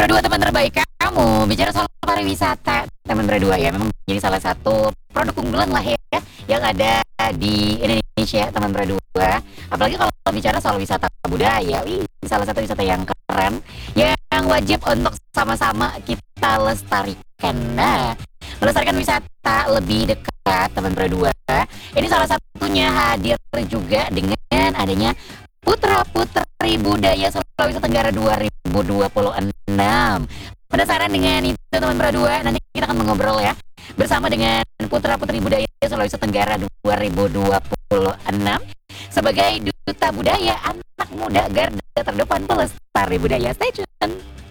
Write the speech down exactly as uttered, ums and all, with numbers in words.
Berdua teman terbaik kamu, bicara soal pariwisata, teman berdua ya memang jadi salah satu produk unggulan lah ya yang ada di Indonesia, teman berdua. Apalagi kalau bicara soal wisata budaya, wih, salah satu wisata yang keren yang wajib untuk sama-sama kita lestarikan. Nah, melestarikan wisata lebih dekat teman berdua. Ini salah satunya hadir juga dengan adanya Putra Putri Budaya Sulawesi Tenggara dua ribu dua puluh enam. Penasaran dengan itu teman berdua? Nanti kita akan mengobrol ya bersama dengan Putra Putri Budaya Sulawesi Tenggara dua ribu dua puluh enam sebagai duta budaya anak muda garda terdepan pelestari budaya. Stay tune.